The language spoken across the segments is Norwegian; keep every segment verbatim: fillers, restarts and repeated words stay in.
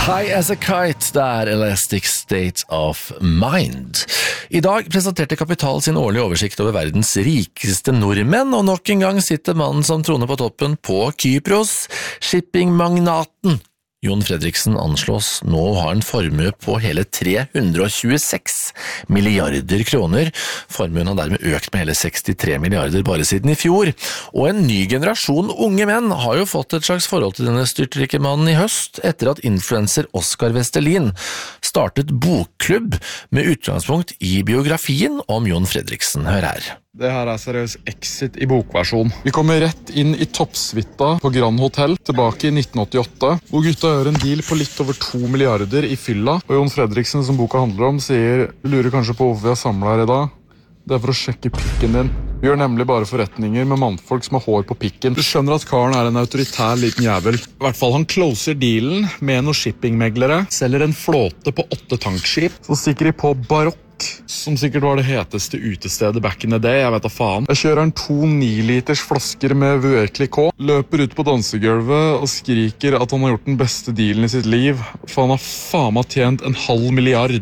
High as a kite, det er Elastic State of Mind. I dag presenterte Kapital sin årlige oversikt over verdens rikeste nordmenn, og nok en gang sitter mannen som troner på toppen på Kypros, shippingmagnaten. Jon Fredriksen anslås nå å ha en formue på hele tre hundre og tjueseks milliarder kroner. Formuen har dermed økt med hele sekstitre milliarder bare siden i fjor. Og en ny generasjon unge menn har jo fått et slags forhold til denne styrtrike mannen i høst, etter at influencer Oskar Vestelin startet bokklubb med utgangspunkt i biografien om Jon Fredriksen. Hør her. Det her er seriøs exit i bokversjon. Vi kommer rett inn i toppsvitta på Grand Hotel tilbake i nitten åttiåtte, hvor gutta gjør en deal på litt over to milliarder i fylla. Og Jon Fredriksen, som boka handler om, sier du lurer kanskje på hvorfor vi har samlet her i dag. Det er for å sjekke pikken din. Vi gjør nemlig bare forretninger med mannfolk som har hår på pikken. Du skjønner at karen er en autoritær liten jævel. I hvert fall han closer dealen med noen shippingmeglere, selger en flåte på åtte tankskip, så stikker de på Barokk, som sikkert var det heteste utestedet back in the day, jeg vet da faen. Jeg kjører en to niliters flasker med Vuekli K, løper ut på dansegulvet og skriker at han har gjort den beste dealen i sitt liv, for han har faen meg tjent en halv milliard.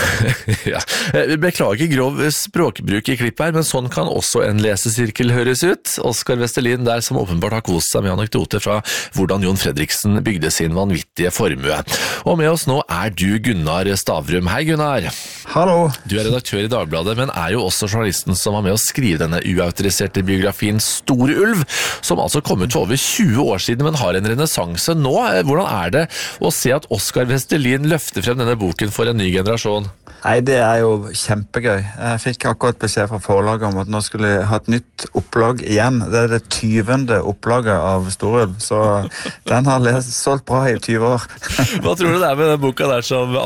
Ja, beklager grov språkbruk i klipp her, men sånn kan også en lesesirkel høres ut. Oskar Vestelin der som åpenbart har kost seg med anekdoter fra hvordan Jon Fredriksen bygde sin vanvittige formue. Og med oss nå er du Gunnar Stavrum. Hei Gunnar. Hallo. Du er redaktør i Dagbladet, men er jo også journalisten som var med å skrive denne uautoriserte biografien Store Ulv, som altså kom ut for over tjue år siden, men har en renessanse nå. Hvordan er det å se at Oskar Vestelin løfter frem denne boken for en ny generasjon? Nei, det er jo kjempegøy. Jeg fikk akkurat beskjed fra forlaget om at nå skulle jeg ha et nytt opplag igjen. Det er det tyvende opplaget av Store Ulv, så den har lest, solgt bra i tyve år. Hva tror du det er med den boka der som